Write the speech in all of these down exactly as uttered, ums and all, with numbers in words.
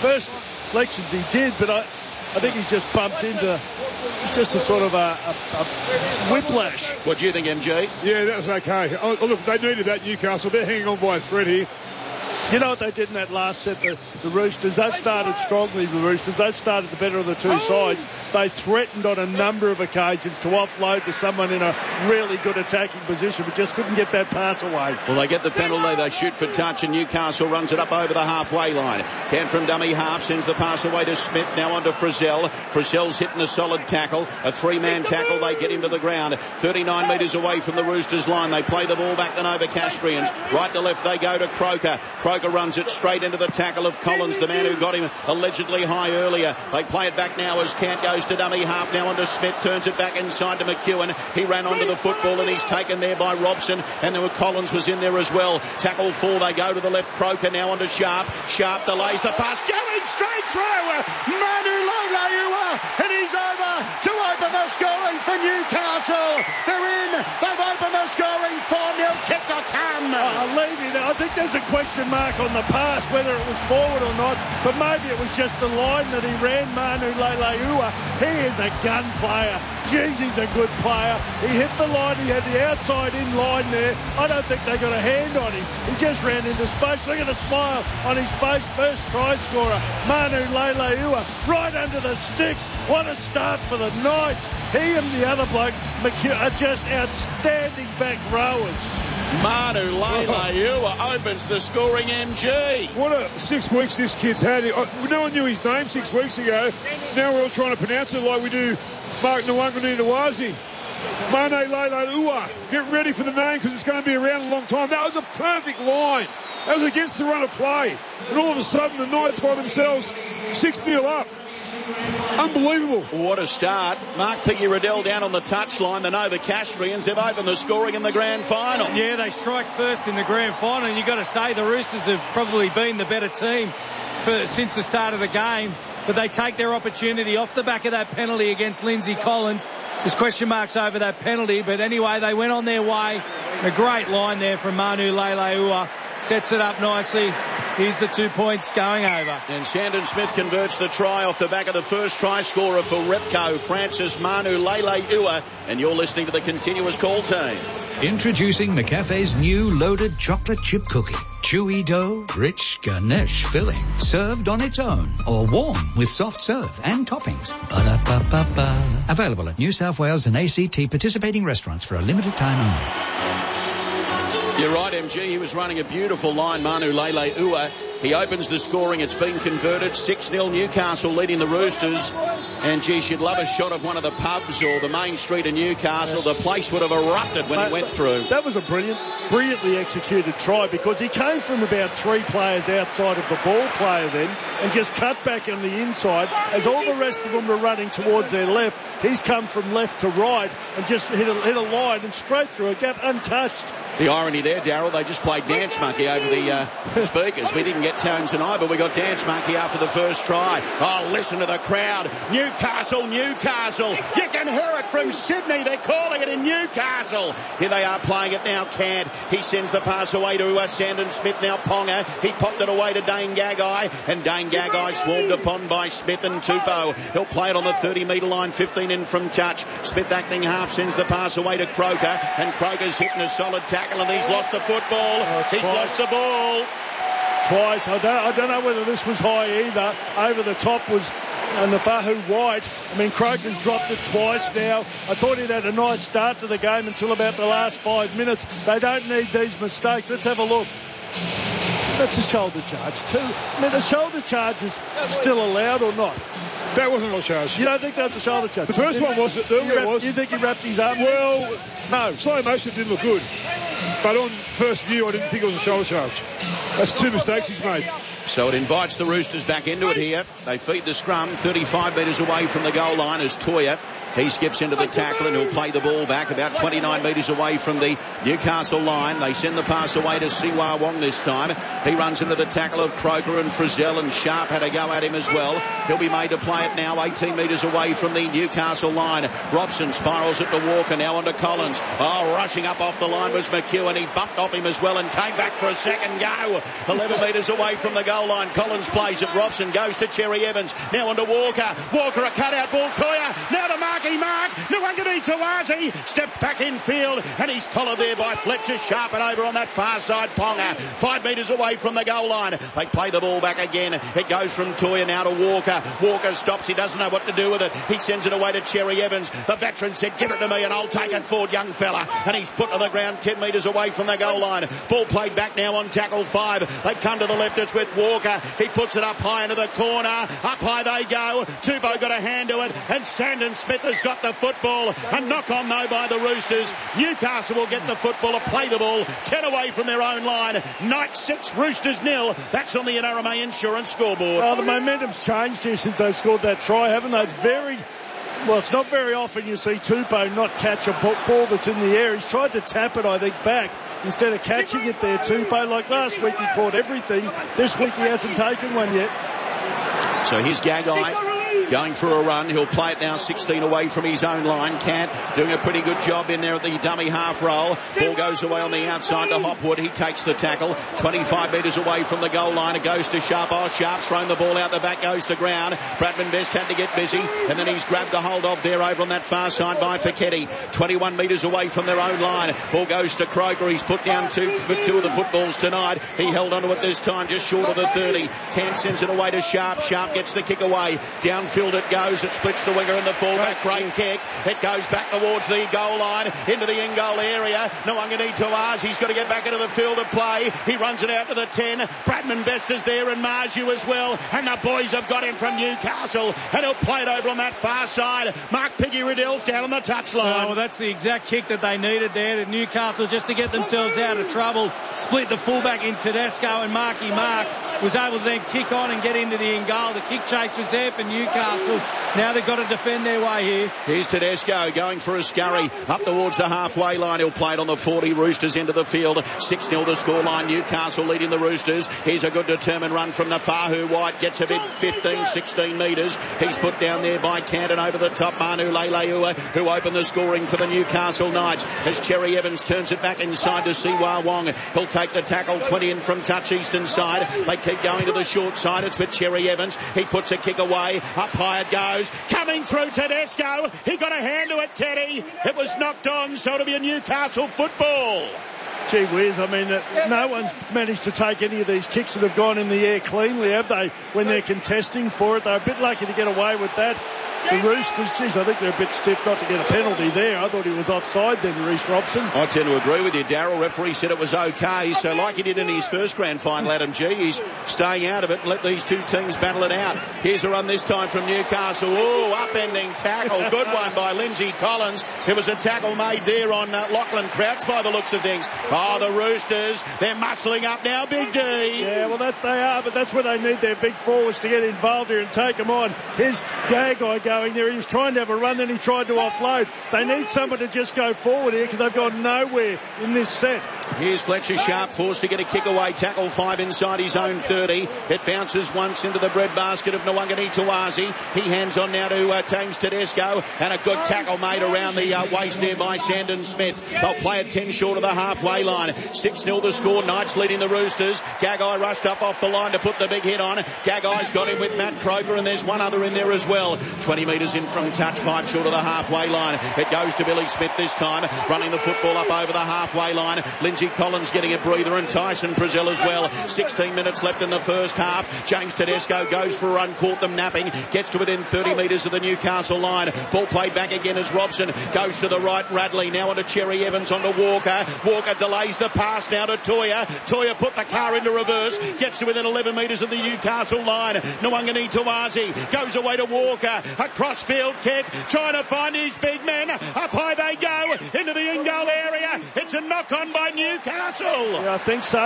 first elections he did, but I, I think he's just bumped into just a sort of a, a, a whiplash. What do you think, M G? Yeah, that was okay. Oh, look, they needed that, Newcastle. They're hanging on by a thread here. You know what they did in that last set, the, the Roosters? They've started strongly, the Roosters. They've started the better of the two sides. They threatened on a number of occasions to offload to someone in a really good attacking position, but just couldn't get that pass away. Well, they get the penalty. They shoot for touch, and Newcastle runs it up over the halfway line. Cam from dummy half sends the pass away to Smith. Now on to Frizzell. Frizzell's hitting a solid tackle. A three-man tackle. They get him to the ground. thirty-nine metres away from the Roosters line. They play the ball back to Novocastrians. Right to left they go to Croker. Croker runs it straight into the tackle of Collins, the man who got him allegedly high earlier. They play it back now as Cant goes to dummy half. Now onto Smith, turns it back inside to McEwen. He ran onto the football and he's taken there by Robson, and there were Collins was in there as well. Tackle four, they go to the left. Croker now onto Sharp. Sharp delays the pass, going straight through Manu Leilua, and he's over to open the scoring for Newcastle. They're in, they've opened the scoring four nil. Kick to come. Oh, Levy, I think there's a question mark on the pass, whether it was forward or not, but maybe it was just the line that he ran. Manu Leilua, he is a gun player. Jeez, he's a good player. He hit the line, he had the outside in line there. I don't think they got a hand on him. He just ran into space. Look at the smile on his face. First try scorer, Manu Leilua, right under the sticks. What a start for the Knights. He and the other bloke are just outstanding back rowers. Manu Leilua opens the scoring, M G. What a six weeks this kid's had. No one knew his name six weeks ago. Now we're all trying to pronounce it like we do Mark Nwangunu Nawazi. Manu Leilua. Get ready for the name because it's going to be around a long time. That was a perfect line. That was against the run of play. And all of a sudden the Knights find themselves six nil up. Unbelievable. What a start. Mark Piggy-Riddell down on the touchline. The Novocastrians have opened the scoring in the grand final. Yeah, they strike first in the grand final, and you've got to say the Roosters have probably been the better team for, since the start of the game, but they take their opportunity off the back of that penalty against Lindsay Collins. There's question marks over that penalty, but anyway, they went on their way. A great line there from Manu Leilua. Sets it up nicely. Here's the two points going over. And Sandon Smith converts the try off the back of the first try scorer for Repco, Francis Manu Leilua. And you're listening to the Continuous Call team. Introducing McCafe's new loaded chocolate chip cookie. Chewy dough, rich ganache filling. Served on its own or warm with soft serve and toppings. Ba-da-ba-ba-ba. Available at New South Wales and A C T participating restaurants for a limited time only. You're right, M G. He was running a beautiful line, Manu Leilua. He opens the scoring. It's been converted. six nil Newcastle leading the Roosters. And, geez, you'd love a shot of one of the pubs or the main street of Newcastle. The place would have erupted when Mate, he went through. That was a brilliant, brilliantly executed try because he came from about three players outside of the ball player then and just cut back on the inside. As all the rest of them were running towards their left, he's come from left to right and just hit a, hit a line and straight through a gap untouched. The irony there, Darryl, they just played Dance Monkey over the uh, speakers. We didn't get Tones tonight, but we got Dance Monkey after the first try. Oh, listen to the crowd. Newcastle, Newcastle. You can hear it from Sydney. They're calling it in Newcastle. Here they are playing it now. Cant. He sends the pass away to uh, Sandon Smith. Now Ponga. He popped it away to Dane Gagai. And Dane Gagai swarmed upon by Smith and Tupou. He'll play it on the thirty metre line, fifteen in from touch. Smith acting half sends the pass away to Croker. And Croker's hitting a solid tackle. And he's lost the football. Oh, he's twice. lost the ball. Twice. I don't, I don't know whether this was high either. Over the top was Nafahu White. I mean, Croker's dropped it twice now. I thought he'd had a nice start to the game until about the last five minutes. They don't need these mistakes. Let's have a look. That's a shoulder charge too. I mean, the shoulder charge is still allowed or not? That wasn't a charge. You don't think that's a shoulder charge? The first one was. The you, wrapped, was. you think he wrapped his arm? Well, no. Slow motion didn't look good. But on first view, I didn't think it was a shoulder charge. That's two mistakes he's made. So it invites the Roosters back into it here. They feed the scrum thirty-five metres away from the goal line as Toya. He skips into the tackle and he'll play the ball back about twenty-nine metres away from the Newcastle line. They send the pass away to Siwa Wong this time. He runs into the tackle of Croker and Frizzell, and Sharp had a go at him as well. He'll be made to play it now eighteen metres away from the Newcastle line. Robson spirals it to Walker, now onto Collins. Oh, rushing up off the line was McEwen. He bumped off him as well and came back for a second go. eleven metres away from the goal goal line. Collins plays it. Robson goes to Cherry Evans. Now on to Walker. Walker, a cutout ball. Toya. Now to Marky Mark. Nwangani Tawazi. Steps back in field. And he's collared there by Fletcher. Sharp and over on that far side. Ponga. Five metres away from the goal line. They play the ball back again. It goes from Toya now to Walker. Walker stops. He doesn't know what to do with it. He sends it away to Cherry Evans. The veteran said, give it to me and I'll take it forward, young fella. And he's put to the ground ten metres away from the goal line. Ball played back now on tackle five. They come to the left. It's with Walker. He puts it up high into the corner. Up high they go. Tupou got a hand to it. And Sandon Smith has got the football. A knock on though by the Roosters. Newcastle will get the football, play the ball. ten away from their own line. Knights six, Roosters nil. That's on the N R M A Insurance scoreboard. Oh, the momentum's changed here since they scored that try, haven't they? It's very... Well, it's not very often you see Tupou not catch a ball that's in the air. He's tried to tap it, I think, back instead of catching it there, Tupou. Like last week he caught everything. This week he hasn't taken one yet. So here's Gagai going for a run. He'll play it now sixteen away from his own line. Cant doing a pretty good job in there at the dummy half roll. Ball goes away on the outside to Hopwood. He takes the tackle. twenty-five metres away from the goal line. It goes to Sharp. Oh, Sharp's thrown the ball out the back. Goes to ground. Bradman Best had to get busy. And then he's grabbed a hold of there over on that far side by Fiketti. twenty-one metres away from their own line. Ball goes to Croker. He's put down two for two of the footballs tonight. He held onto it this time just short of the thirty. Cant sends it away to Sharp. Sharp gets the kick away. Downfield it goes. It splits the winger and the fullback. Great kick. It goes back towards the goal line into the in-goal area. Nwangani Tawazi. He's got to get back into the field of play. He runs it out to the ten. Bradman Best is there and Marju as well. And the boys have got him from Newcastle. And he'll play it over on that far side. Mark Piggy Riddell's down on the touchline. Oh, well, that's the exact kick that they needed there to Newcastle just to get themselves out of trouble. Split the fullback in Tedesco, and Marky Mark was able to then kick on and get into the in-goal. The kick chase was there for Newcastle. Now they've got to defend their way here. Here's Tedesco going for a scurry up towards the halfway line. He'll play it on the forty. Roosters into the field. six nil the scoreline. Newcastle leading the Roosters. Here's a good determined run from Nafahu. White gets a bit fifteen, sixteen metres. He's put down there by Canton over the top. Manu Leilua, who opened the scoring for the Newcastle Knights. As Cherry Evans turns it back inside to Siwa Wong. He'll take the tackle. twenty in from touch eastern side. They keep going to the short side. It's with Cherry Evans. He puts a kick away. Up high it goes. Coming through Tedesco. He got a hand to it, Teddy. It was knocked on, so it'll be a Newcastle football. Gee whiz, I mean, uh, no one's managed to take any of these kicks that have gone in the air cleanly, have they, when they're contesting for it? They're a bit lucky to get away with that. The Roosters, geez, I think they're a bit stiff not to get a penalty there. I thought he was offside then, Reece Robson. I tend to agree with you, Darryl. Referee said it was okay. So like he did in his first grand final, Adam G, he's staying out of it and let these two teams battle it out. Here's a run this time from Newcastle. Oh, upending tackle. Good one by Lindsay Collins. There was a tackle made there on uh, Lachlan Crouch by the looks of things. Oh, the Roosters, they're muscling up now, Big D. Yeah, well, that they are, but that's where they need their big forwards to get involved here and take them on. Here's Gagai going there. He was trying to have a run, then he tried to offload. They need someone to just go forward here because they've gone nowhere in this set. Here's Fletcher Sharp, forced to get a kick away. Tackle five inside his own thirty. It bounces once into the breadbasket of Nwangani Tawazi. He hands on now to uh, Tames Tedesco, and a good tackle made around the uh, waist there by Sandon Smith. They'll play it ten short of the halfway line. six nil the score. Knights leading the Roosters. Gagai rushed up off the line to put the big hit on. Gagai's got him with Matt Croker, and there's one other in there as well. twenty metres in from touch, five short of the halfway line. It goes to Billy Smith this time, running the football up over the halfway line. Lindsay Collins getting a breather, and Tyson Frizzell as well. sixteen minutes left in the first half. James Tedesco goes for a run, caught them napping, gets to within thirty metres of the Newcastle line. Ball played back again as Robson goes to the right. Radley now onto Cherry Evans, onto Walker. Walker delays the pass now to Toya. Toya put the car into reverse, gets to within eleven metres of the Newcastle line. Nwangani Tawazi goes away to Walker. A crossfield kick, trying to find his big men. Up high they go into the in-goal area. It's a knock-on by Newcastle. Yeah, I think so.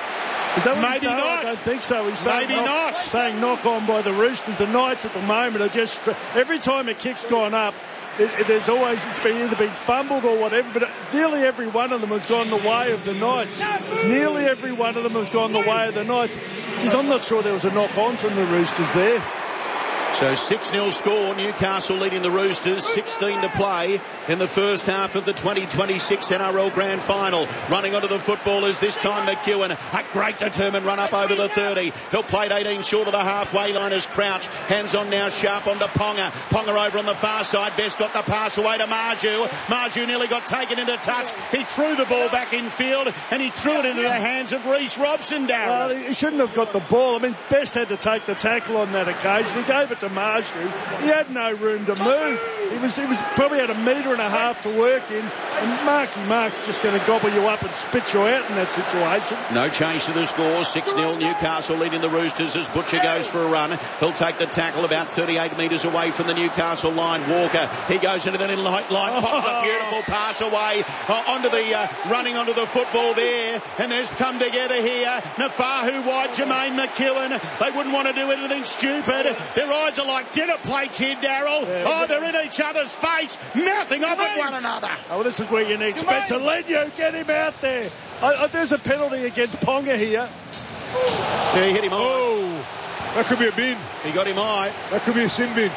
Is that Maybe not. not. I don't think so. He's saying Maybe knock, not. Saying knock on by the Roosters. The Knights at the moment are just, every time a kick's gone up, It, it, there's always, it's been either been fumbled or whatever, but nearly every one of them has gone the way of the Knights. Nearly every one of them has gone the way of the Knights. Geez, I'm not sure there was a knock on from the Roosters there. So six nil score, Newcastle leading the Roosters, sixteen to play in the first half of the twenty twenty-six N R L Grand Final. Running onto the footballers this time, McEwen. A great determined run up over the thirty. He'll play eighteen short of the halfway line as Crouch. Hands on now, sharp onto Ponga. Ponga over on the far side. Best got the pass away to Marju. Marju nearly got taken into touch. He threw the ball back in field and he threw it into the hands of Reece Robson, Darren. Well, he shouldn't have got the ball. I mean, Best had to take the tackle on that occasion. He gave it to Marju. He had no room to move. He was he was probably had a metre and a half to work in, and Marky Mark's just going to gobble you up and spit you out in that situation. No change to the score. six nil Newcastle leading the Roosters as Butcher goes for a run. He'll take the tackle about thirty-eight metres away from the Newcastle line. Walker, he goes into the little line, pops a beautiful pass away uh, onto the uh, running onto the football there, and there's come together here. Nafahu White, Jermaine McEwen. They wouldn't want to do anything stupid. Their eyes are like dinner plates here, Darryl. Yeah, oh, they're in each other's face, mouthing off at one another. Oh, well, this is where you need Spencer Leniu. Get him out there. Uh, there's a penalty against Ponga here. Yeah, he hit him high. Oh, that could be a bin. He got him high. That could be a sin bin.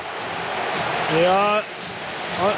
Yeah. Uh,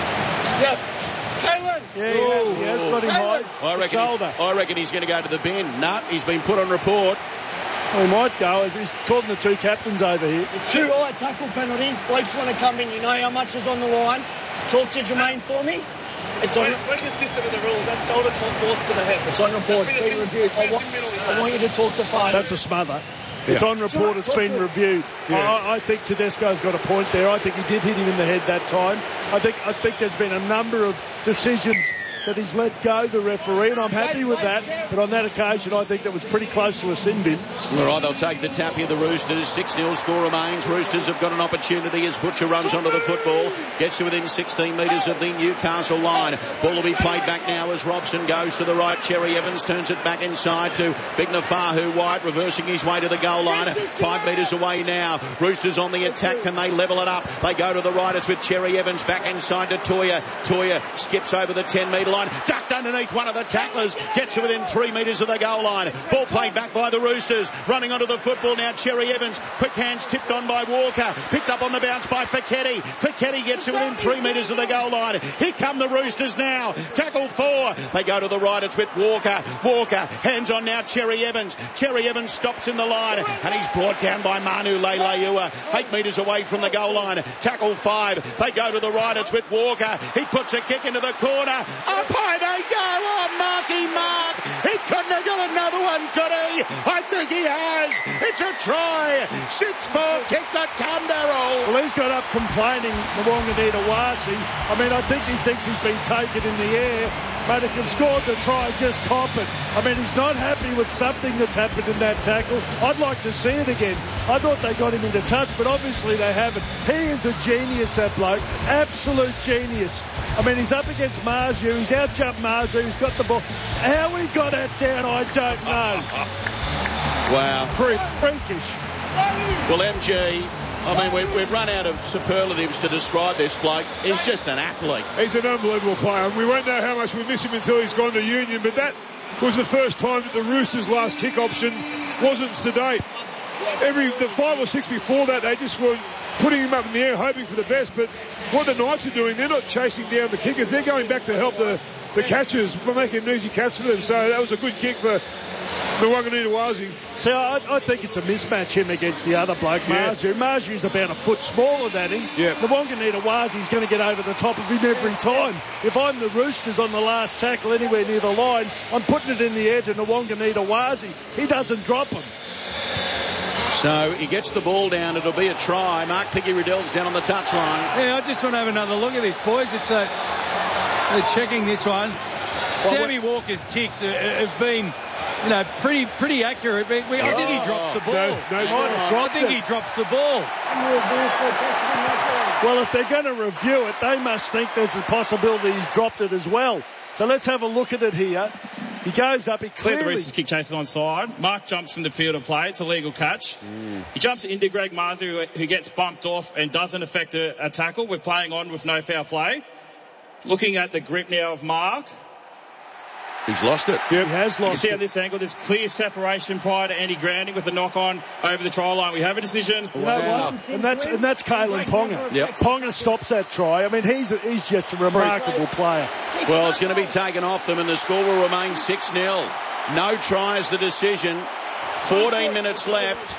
yep. Kalen. Yeah, he has, he has got him high. I reckon, shoulder. I reckon he's going to go to the bin. No, he's been put on report. Well, he might go as he's calling the two captains over here. Two high tackle penalties. Blokes want to come in. You know how much is on the line. Talk to Jermaine for me. It's on. We're consistent with the rules. That's shoulder force to the head. It's on report. It's been reviewed. I want, I want you to talk to Fine. That's a smother. Yeah. It's on report. It's been reviewed. Yeah. I, I think Tedesco's got a point there. I think he did hit him in the head that time. I think I think there's been a number of decisions that he's let go, the referee, and I'm happy with that. But on that occasion, I think that was pretty close to a sin bin. All right, they'll take the tap here, the Roosters. six nil score remains. Roosters have got an opportunity as Butcher runs onto the football. Gets to within sixteen metres of the Newcastle line. Ball will be played back now as Robson goes to the right. Cherry Evans turns it back inside to Big Nafahu White, reversing his way to the goal line. Five metres away now. Roosters on the attack. Can they level it up? They go to the right. It's with Cherry Evans back inside to Toya. Toya skips over the ten metre line. Ducked underneath one of the tacklers. Gets to within three metres of the goal line. Ball played back by the Roosters. Running onto the football now, Cherry Evans. Quick hands tipped on by Walker. Picked up on the bounce by Fiketti. Fiketti gets to within three metres of the goal line. Here come the Roosters now. Tackle four. They go to the right. It's with Walker. Walker. Hands on now, Cherry Evans. Cherry Evans stops in the line. And he's brought down by Manu Leilua. Eight metres away from the goal line. Tackle five. They go to the right. It's with Walker. He puts a kick into the corner. Up high they go. Oh, Marky Mark. He couldn't have got another one, could he? I think he has. It's a try. six four kick that come, Darryl. Well, he's got up complaining, Mwanganita Wasi. I mean, I think he thinks he's been taken in the air. But if you've scored the try, just cop it. I mean, he's not happy with something that's happened in that tackle. I'd like to see it again. I thought they got him into touch, but obviously they haven't. He is a genius, that bloke. Absolute genius. I mean, he's up against Marju. He's out-jumped Marju. He's got the ball. How he got that down, I don't know. Wow. Freak, freakish. Well, M G, I mean, we've, we've run out of superlatives to describe this bloke. He's just an athlete. He's an unbelievable player, and we won't know how much we miss him until he's gone to Union, but that was the first time that the Roosters' last kick option wasn't sedate. Every the five or six before that, they just were putting him up in the air, hoping for the best. But what the Knights are doing, they're not chasing down the kickers. They're going back to help the, the catchers for making an easy catch for them. So that was a good kick for the Wanganita Wazi. See, I, I think it's a mismatch, him against the other bloke, Marju. Yeah. Marju's about a foot smaller than him. Yeah. The Wanganita Wazi's going to get over the top of him every time. If I'm the Roosters on the last tackle anywhere near the line, I'm putting it in the edge and the Wanganita Wazi. He doesn't drop him. So he gets the ball down. It'll be a try. Mark Piggy-Riddell's down on the touchline. Yeah, I just want to have another look at this, boys. It's uh, they're checking this one. Well, Sammy Walker's kicks uh, have been, you know, pretty pretty accurate. We, we, I think he drops the ball. No, no, I, I think he drops the ball. Well, if they're going to review it, they must think there's a possibility he's dropped it as well. So let's have a look at it here. He goes up, he clearly... The Roosters kick chases onside. Mark jumps from the field of play. It's a legal catch. Mm. He jumps into Greg Marzu, who gets bumped off and doesn't affect a, a tackle. We're playing on with no foul play. Looking at the grip now of Mark. He's lost it. Yep. He has You lost see it. on this angle, there's clear separation prior to Andy grounding with the knock-on over the try line. We have a decision. You know what? And that's and that's Kalen Ponga. Yep. Ponga stops that try. I mean, he's a, he's just a remarkable player. Well, it's going to be taken off them, and the score will remain six nil. No try is the decision. fourteen minutes left.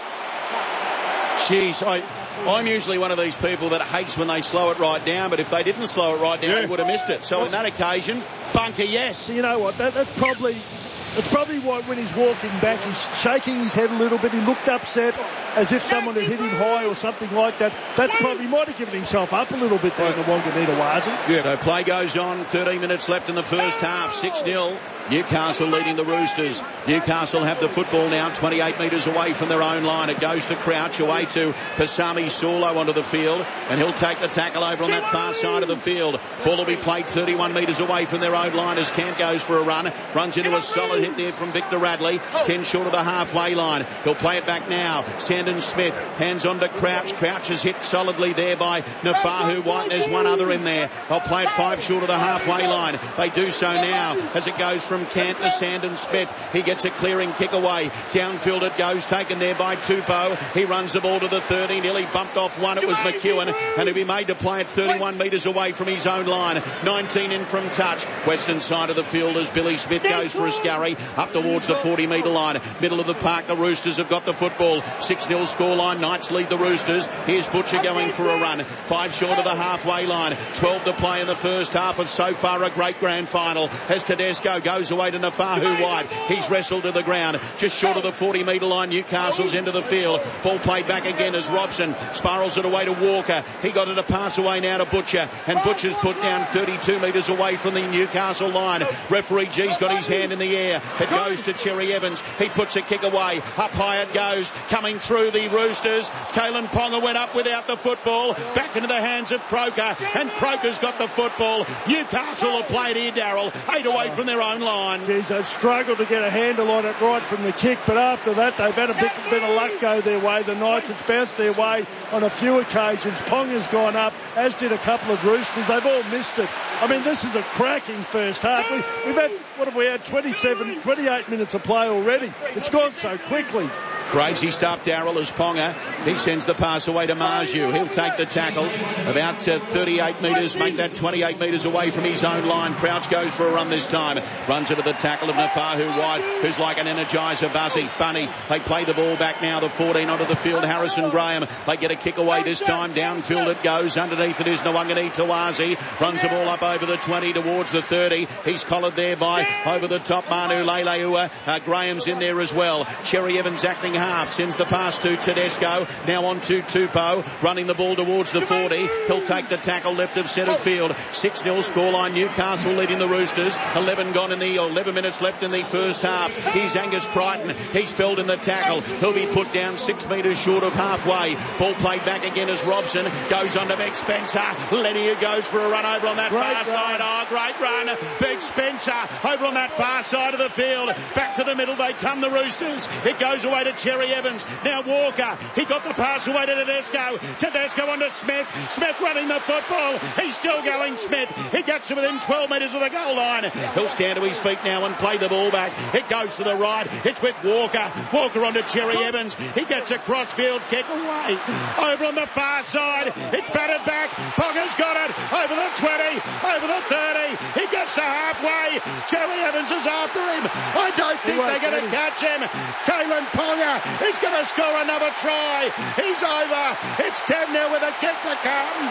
Jeez, I, I'm usually one of these people that hates when they slow it right down, but if they didn't slow it right down, Yeah. they would have missed it. So on that occasion, bunker yes. So you know what? That, that's probably that's probably why when he's walking back, he's shaking his head a little bit. He looked upset, as if someone had hit him high or something like that. That's probably might have given himself up a little bit there, the Wanganita Wazi. Yeah. So play goes on. thirteen minutes left in the first half. six nil. Newcastle leading the Roosters. Newcastle have the football now, twenty-eight metres away from their own line. It goes to Crouch, away to Pasami Saulo onto the field, and he'll take the tackle over on that far side of the field. Ball will be played thirty-one metres away from their own line as Kent goes for a run. Runs into a solid hit there from Victor Radley. ten short of the halfway line. He'll play it back now. Sandon Smith hands on to Crouch. Crouch is hit solidly there by Nafahu White. There's one other in there. They'll play it five short of the halfway line. They do so now as it goes from Kent to Sandon Smith. He gets a clearing kick away. Downfield it goes, taken there by Tupou. He runs the ball to the thirty. Nearly bumped off one. It was McEwen, and he'll be made to play it thirty-one metres away from his own line. nineteen in from touch. Western side of the field as Billy Smith goes for a scurry up towards the forty metre line. Middle of the park, the Roosters have got the football. six nil scoreline. Knights lead the Roosters. Here's Butcher going for a run. Five short of the halfway line. twelve to play in the first half of so far a great grand final as Tedesco goes away to Nafahu White. He's wrestled to the ground just short of the forty metre line. Newcastle's into the field. Ball played back again as Robson spirals it away to Walker. He got it a pass away now to Butcher, and Butcher's put down thirty-two metres away from the Newcastle line. Referee G's got his hand in the air. It goes to Cherry Evans. He puts a kick away. Up high it goes. Coming through the Roosters. Kalen Ponga went up without the football. Back into the hands of Croker, and Croker's got the football. Newcastle have played here, Darryl. Eight away from their own line. Geez, they've struggled to get a handle on it right from the kick, but after that they've had a bit, bit of luck go their way. The Knights have bounced their way on a few occasions. Ponga's gone up, as did a couple of Roosters. They've all missed it. I mean, this is a cracking first half. We, we've had, what have we had, twenty-seven, twenty-eight minutes of play already. It's gone so quickly. Crazy stuff, Darryl, as Ponga. He sends the pass away to Marju. He'll take the tackle about uh, thirty-eight metres, make that twenty-eight metres away from his own line. Crouch goes for a run this time. Runs into the tackle of Nafahu White, who's like an energizer buzzy. Bunny, they play the ball back now. The fourteen onto the field. Harrison Graham, they get a kick away this time. Downfield it goes. Underneath it is Nwangani Tawazi. Runs the ball up over the twenty towards the thirty. He's collared there by over the top Manu Leleua. Uh, Graham's in there as well. Cherry Evans acting half, sends the pass to Tedesco, now on to Tupou, running the ball towards the forty. He'll take the tackle left of centre field. six nil scoreline. Newcastle leading the Roosters. eleven gone in the eleven minutes left in the first half. Here's Angus Crichton. He's felled in the tackle. He'll be put down six metres short of halfway. Ball played back again as Robson goes on to Beck Spencer. Lenny who goes for a run over on that Great far run. side. Oh, great run. Beck Spencer over on that far side of the field. Back to the middle they come, the Roosters. It goes away to Cherry Evans. Now Walker. He got the pass away to Tedesco. Tedesco on to Smith. Smith running the football. He's still going, Smith. He gets to within twelve metres of the goal line. He'll stand to his feet now and play the ball back. It goes to the right. It's with Walker. Walker on to Cherry Evans. He gets a crossfield kick away. Over on the far side. It's batted back. Ponga's got it. Over the twenty. Over the thirty. He gets to halfway. Cherry Evans is after him. I don't think they're going to catch him. Kalen Ponga is going to score another try. He's over. It's ten nil with a kick to come.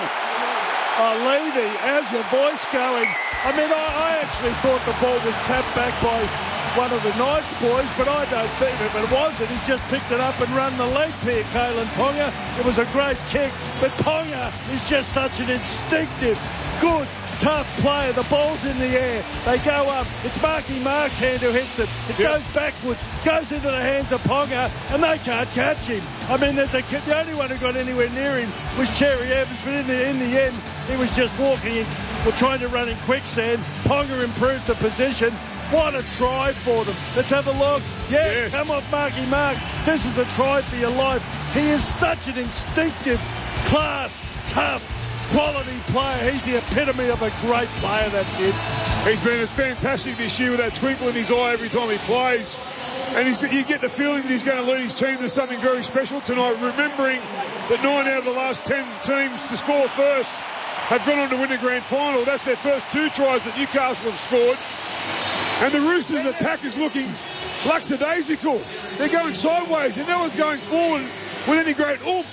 Oh, Levy, how's your voice going? I mean, I, I actually thought the ball was tapped back by one of the Knights boys, but I don't think if it wasn't. He's just picked it up and run the leg there, Kalen Ponga. It was a great kick, but Ponga is just such an instinctive, good, tough player. The ball's in the air. They go up. It's Marky Mark's hand who hits it. It Yep. goes backwards, goes into the hands of Ponga, and they can't catch him. I mean, there's a the only one who got anywhere near him was Cherry Evans, but in the in the end, he was just walking in, or trying to run in quicksand. Ponga improved the position. What a try for them. Let's have a look. Yeah, Yes. come off Marky Mark. This is a try for your life. He is such an instinctive, class, tough, quality player. He's the epitome of a great player, that kid. He's been fantastic this year with that twinkle in his eye every time he plays. And he's, you get the feeling that he's going to lead his team to something very special tonight, remembering that nine out of the last ten teams to score first have gone on to win the grand final. That's their first two tries that Newcastle have scored. And the Roosters' attack is looking lackadaisical. They're going sideways and no one's going forward with any great oomph.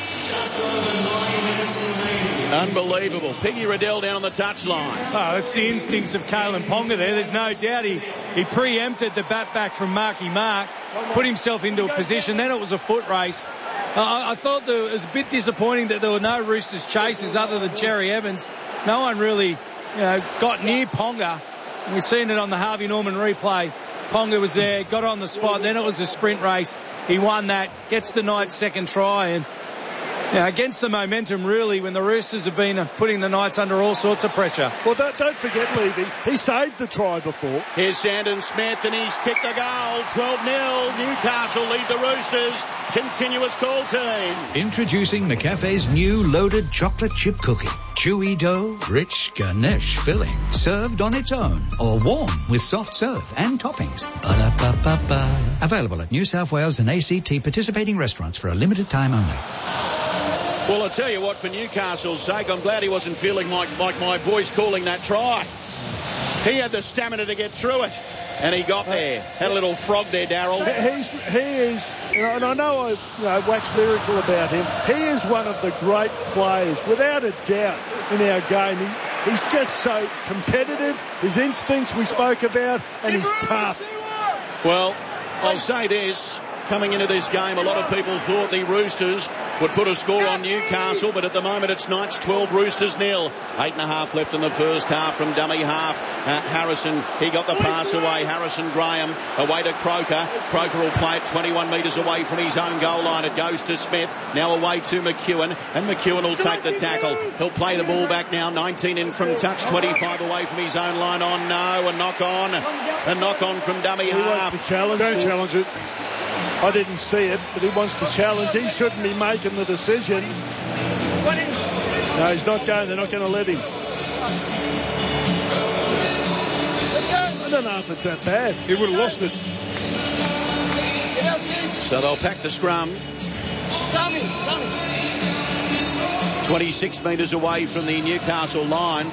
Unbelievable. Piggy Riddell down on the touchline. Oh, that's the instincts of Kalen Ponga there. There's no doubt he, he preempted the bat back from Marky Mark, put himself into a position. Then it was a foot race. Uh, I, I thought that it was a bit disappointing that there were no Roosters chasers other than Cherry Evans. No one really, you know, got near Ponga. And we've seen it on the Harvey Norman replay. Ponga was there, got on the spot. Then it was a sprint race. He won that, gets the Knights' second try, and yeah, against the momentum, really, when the Roosters have been uh, putting the Knights under all sorts of pressure. Well, don't, don't forget, Levy, he saved the try before. Here's Sandon Smith, and he's kicked the goal. twelve nil. Newcastle lead the Roosters. Continuous call team. Introducing McCafe's new loaded chocolate chip cookie. Chewy dough, rich Ganesh filling, served on its own or warm with soft serve and toppings. Ba-da-ba-ba-ba. Available at New South Wales and A C T participating restaurants for a limited time only. Well, I'll tell you what, for Newcastle's sake, I'm glad he wasn't feeling like, like my voice calling that try. He had the stamina to get through it, and he got there. Had a little frog there, Darryl. He's, he is, you know, and I know I you know, wax lyrical about him. He is one of the great players, without a doubt, in our game. He, he's just so competitive. His instincts we spoke about, and he's tough. Well, I'll say this. Coming into this game, a lot of people thought the Roosters would put a score on Newcastle, but at the moment it's Knights twelve, Roosters nil. Eight and a half left in the first half from dummy half. Uh, Harrison, he got the pass away. Harrison Graham away to Croker. Croker will play it twenty-one metres away from his own goal line. It goes to Smith. Now away to McEwen, and McEwen will take the tackle. He'll play the ball back now. nineteen in from touch, twenty-five away from his own line. On no, a knock on. A knock on from dummy half. Don't challenge it. I didn't see it, but he wants to challenge. He shouldn't be making the decision. No, he's not going. They're not going to let him. I don't know if it's that bad. He would have lost it. So they'll pack the scrum. twenty-six metres away from the Newcastle line.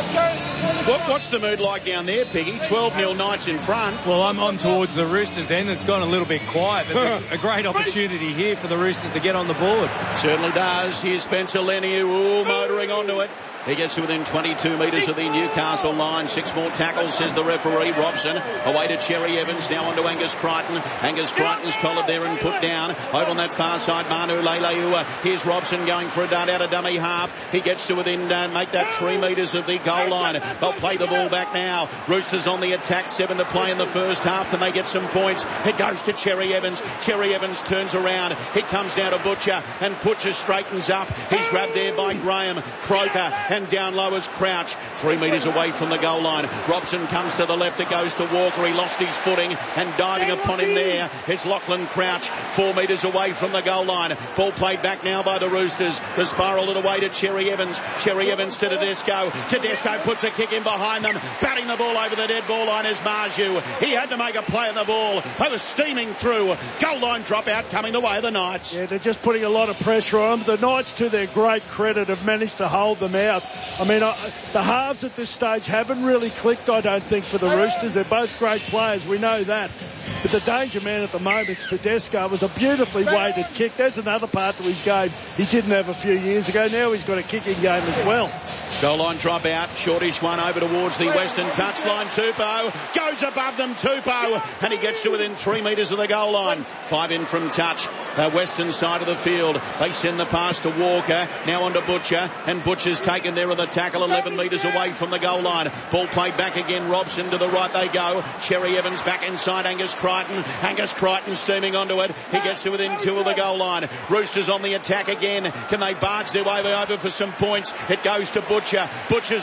What, what's the mood like down there, Piggy? twelve nil Knights in front. Well, I'm on towards the Roosters end. It's gone a little bit quiet. There's a, a great opportunity here for the Roosters to get on the board. Certainly does. Here's Spencer Leniu, ooh, motoring onto it. He gets to within twenty-two metres of the Newcastle line. Six more tackles, says the referee. Robson away to Cherry Evans. Now on to Angus Crichton. Angus Crichton's collared there and put down. Over on that far side, Manu Leilua. Here's Robson going for a dart out of dummy half. He gets to within, uh, make that three metres of the goal line. They'll play the ball back now. Roosters on the attack. Seven to play in the first half. Can they get some points? It goes to Cherry Evans. Cherry Evans turns around. He comes down to Butcher, and Butcher straightens up. He's grabbed there by Graham. Croker, and down low is Crouch. Three metres away from the goal line. Robson comes to the left. It goes to Walker. He lost his footing, and diving upon him there is Lachlan Crouch. Four metres away from the goal line. Ball played back now by the Roosters. The spiral it away to Cherry Evans. Cherry Evans to Tedesco. Tedesco puts a kick in behind them. Batting the ball over the dead ball line is Marju. He had to make a play on the ball. They were steaming through. Goal line dropout coming the way of the Knights. Yeah, they're just putting a lot of pressure on them. The Knights, to their great credit, have managed to hold them out. I mean, uh, the halves at this stage haven't really clicked, I don't think, for the Roosters. They're both great players. We know that. But the danger man at the moment is Tedesco. It was a beautifully weighted kick. There's another part to his game he didn't have a few years ago. Now he's got a kicking game as well. Goal line drop out. Shortish one over towards the western touchline. Tupou goes above them. Tupou, and he gets to within three metres of the goal line. Five in from touch. The western side of the field. They send the pass to Walker. Now on to Butcher, and Butcher's taken there on the tackle, eleven metres away from the goal line. Ball played back again. Robson to the right they go. Cherry Evans back inside Angus Crichton. Angus Crichton steaming onto it. He gets to within two of the goal line. Roosters on the attack again. Can they barge their way over for some points? It goes to Butcher. Butcher's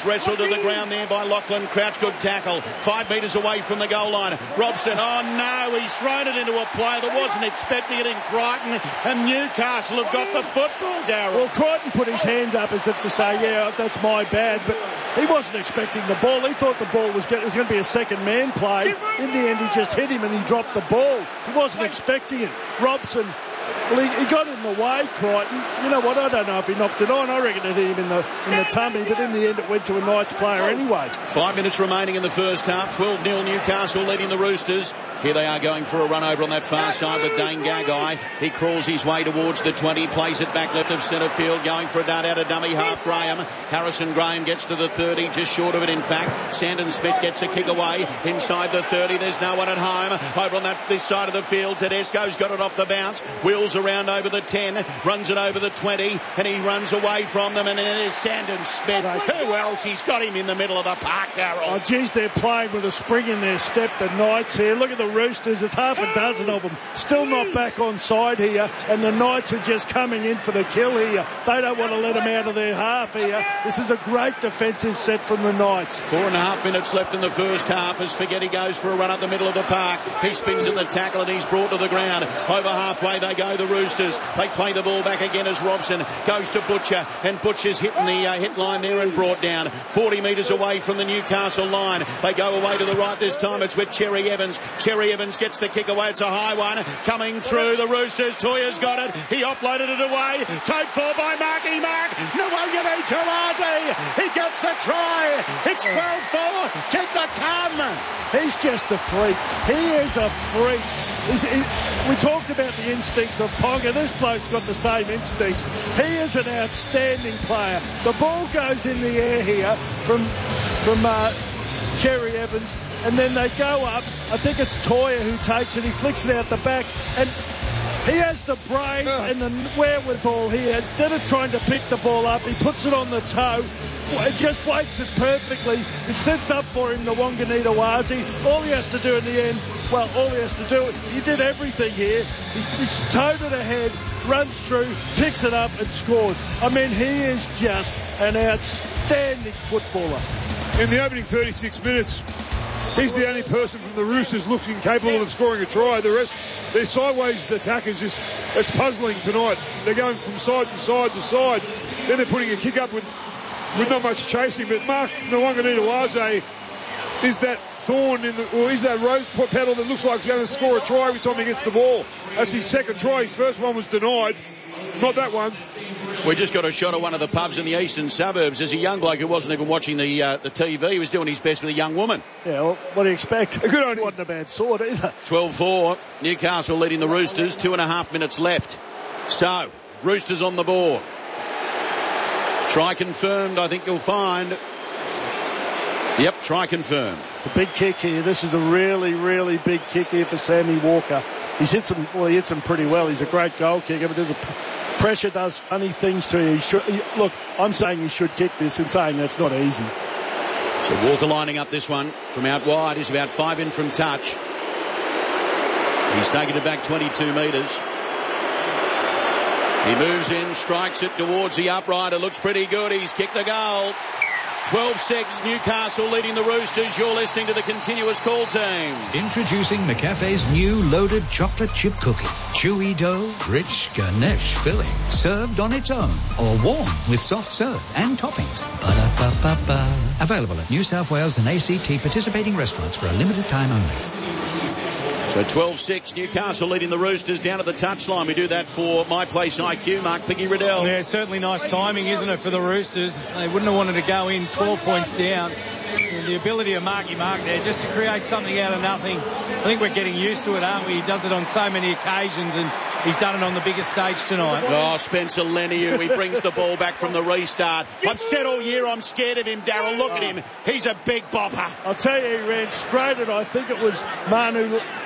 wrestled to the ground there by Lachlan Crouch. Good tackle. Five metres away from the goal line. Robson, oh no, he's thrown it into a player that wasn't expecting it in Crichton, and Newcastle have got the football, Darryl. Well, Crichton put his hand up as if to say, yeah, that's my bad, but he wasn't expecting the ball. He thought the ball was, get, was going to be a second man play. In the end, he just hit him and he dropped the ball. He wasn't expecting it. Robson, well, he, he got in the way, Crichton. You know what? I don't know if he knocked it on. I reckon it hit him in the in the tummy, but in the end, it went to a Knights player anyway. Five minutes remaining in the first half. twelve nil Newcastle leading the Roosters. Here they are going for a run over on that far side with Dane Gagai. He crawls his way towards the twenty, plays it back left of centre field, going for a dart out of dummy half. Graham. Harrison Graham gets to the thirty, just short of it in fact. Sandon Smith gets a kick away inside the thirty. There's no one at home. Over on that this side of the field, Tedesco's got it off the bounce. Wheels around over the ten, runs it over the twenty, and he runs away from them. And there's Sandon Smith. Who else? He's got him in the middle of the park, Darryl. Oh, geez, they're playing with a spring in their step, the Knights here. Look at the Roosters. It's half a dozen of them. Still not back on side here, and the Knights are just coming in for the kill here. They don't want to let them out of their half here. This is a great defensive set from the Knights. Four and a half minutes left in the first half as Forgetty goes for a run up the middle of the park. He spins in the tackle and he's brought to the ground. Over halfway they go, the Roosters. They play the ball back again as Robson goes to Butcher, and Butcher's hitting the uh, hit line there and brought down forty metres away from the Newcastle line. They go away to the right this time. It's with Cherry Evans. Cherry Evans gets the kick away. It's a high one coming through the Roosters. Toya's got it. He offloaded it away. Take four by Marky Mark. Nwangani Tawazi. He gets the try. It's twelve four. Keep the come. He's just a freak. He is a freak. He's, he, we talked about the instincts of Ponga. This bloke's got the same instincts. He is an outstanding player. The ball goes in the air here from from uh, Cherry Evans, and then they go up. I think it's Toya who takes it. He flicks it out the back, and he has the brain and the wherewithal here. Instead of trying to pick the ball up, he puts it on the toe. It just weights it perfectly. It sets up for him, the Wanganita Wazi. All he has to do in the end, well, all he has to do, he did everything here. He's, he's towed it ahead, runs through, picks it up and scores. I mean, he is just an outstanding footballer. In the opening thirty-six minutes, he's the only person from the Roosters looking capable of scoring a try. The rest, their sideways attackers, just, it's puzzling tonight. They're going from side to side to side. Then they're putting a kick up with with not much chasing, but Mark Nwangani is that thorn in the, or is that rose petal that looks like he's going to score a try every time he gets the ball. That's his second try. His first one was denied. Not that one. We just got a shot of one of the pubs in the eastern suburbs. There's a young bloke who wasn't even watching the uh, the T V. He was doing his best with a young woman. Yeah, well, what do you expect? Good on him. Wasn't a bad sort either. twelve four. Newcastle leading the Roosters. Two and a half minutes left. So, Roosters on the board. Try confirmed, I think you'll find. Yep, try confirmed. It's a big kick here. This is a really, really big kick here for Sammy Walker. He's hit some, well, he hits them pretty well. He's a great goal kicker, but there's a pressure does funny things to you. He should, he, look, I'm saying he should kick this and saying that's not easy. So Walker lining up this one from out wide. He's about five in from touch. He's taken it back twenty-two metres. He moves in, strikes it towards the upright. It looks pretty good. He's kicked the goal. twelve six, Newcastle leading the Roosters. You're listening to the Continuous Call team. Introducing McCafe's new loaded chocolate chip cookie. Chewy dough, rich ganache filling. Served on its own or warm with soft serve and toppings. Ba-da-ba-ba-ba. Available at New South Wales and A C T participating restaurants for a limited time only. So twelve six, Newcastle leading the Roosters down to the touchline. We do that for My Place I Q. Mark Piggy Riddell. Yeah, certainly nice timing, isn't it, for the Roosters? They wouldn't have wanted to go in twelve points down. And the ability of Marky Mark there just to create something out of nothing. I think we're getting used to it, aren't we? He does it on so many occasions, and he's done it on the biggest stage tonight. Oh, Spencer Leniu, he brings the ball back from the restart. I've said all year I'm scared of him, Darryl. Look at him. He's a big bopper. I'll tell you, he ran straight at, I think it was Manu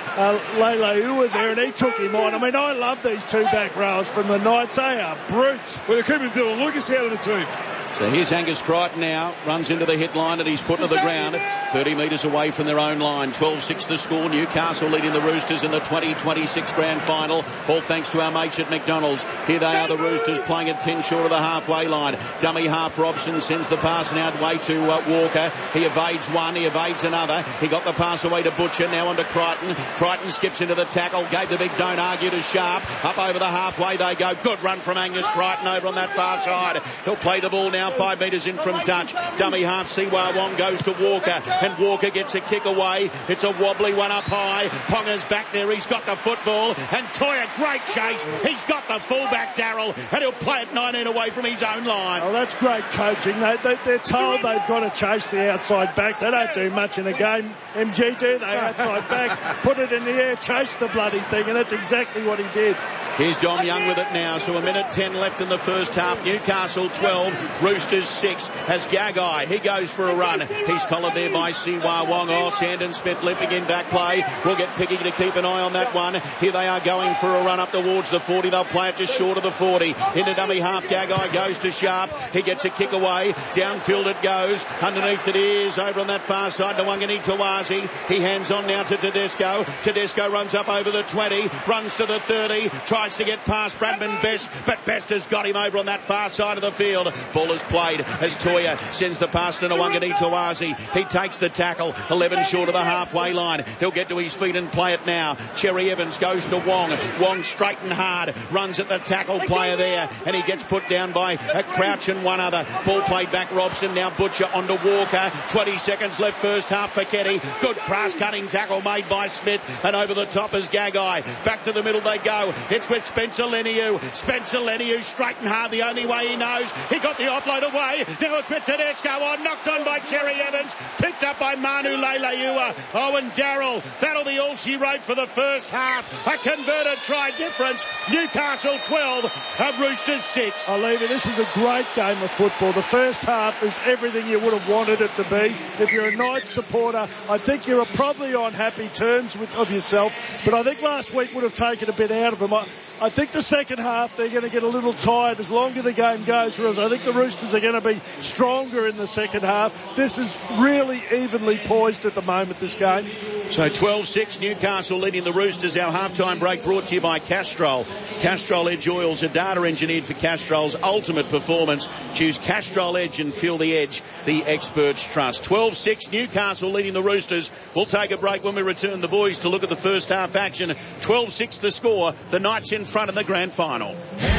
uh, Leilua there, and he took him on. I mean, I love these two back rows from the Knights. They are brutes. Well, they're keeping Dylan Lucas out of the team. So here's Angus Crichton now, runs into the hit line and he's put to the ground, thirty metres away from their own line. twelve six the score. Newcastle leading the Roosters in the twenty twenty-six grand final, all thanks to our mates at McDonald's. Here they are, the Roosters, playing at ten short of the halfway line. Dummy half Robson sends the pass now way to uh, Walker. He evades one, he evades another. He got the pass away to Butcher, now on to Crichton. Crichton skips into the tackle, gave the big don't argue to Sharp. Up over the halfway they go. Good run from Angus Crichton over on that far side. He'll play the ball now. Now five metres in from touch. Dummy half Siwa Wong goes to Walker, and Walker gets a kick away. It's a wobbly one up high. Ponga's back there. He's got the football, and Toya, great chase. He's got the fullback, Darrell, and he'll play it nineteen away from his own line. Oh, that's great coaching. They, they, they're told they've got to chase the outside backs. They don't do much in a game. M G do they? Outside backs, put it in the air, chase the bloody thing, and that's exactly what he did. Here's Dom Young with it now. So a minute ten left in the first half. Newcastle twelve, Roosters six. As Gagai, he goes for a run. He's collared there by Siwa Wong. Oh, Sandon Smith limping in back play. We'll get Piggy to keep an eye on that one. Here they are going for a run up towards the forty. They'll play it just short of the forty. Into dummy half. Gagai goes to Sharp. He gets a kick away. Downfield it goes. Underneath it is over on that far side to Wangani Tawazi. He hands on now to Tedesco. Tedesco runs up over the twenty. Runs to the thirty. Tries to get past Bradman Best, but Best has got him over on that far side of the field. Ball is played as Toya sends the pass to Nwangani Tawazi. He takes the tackle, eleven short of the halfway line. He'll get to his feet and play it now. Cherry Evans goes to Wong. Wong straight and hard, runs at the tackle player there, and he gets put down by a Crouch and one other. Ball played back Robson, now Butcher onto Walker. twenty seconds left first half for Ketty. Good cross-cutting tackle made by Smith, and over the top is Gagai. Back to the middle they go. It's with Spencer Leniu. Spencer Leniu straight and hard, the only way he knows. He got the offload away. Now it's with Tedesco on, knocked on by Cherry Evans, picked up by Manu Leilua. Oh, and Darrell, that'll be all she wrote for the first half. A converted try difference. Newcastle twelve, a Roosters six. I'll leave it. This is a great game of football. The first half is everything you would have wanted it to be. If you're a Knights supporter, I think you're probably on happy terms with of yourself, but I think last week would have taken a bit out of them. I, I think the second half they're going to get a little tired as longer the game goes, whereas I think the Roosters are going to be stronger in the second half. This is really evenly poised at the moment, this game. So twelve six, Newcastle leading the Roosters. Our halftime break brought to you by Castrol. Castrol Edge Oils are data engineered for Castrol's ultimate performance. Choose Castrol Edge and feel the edge the experts trust. twelve six, Newcastle leading the Roosters. We'll take a break. When we return, the boys to look at the first half action. twelve six the score. The Knights in front in the grand final.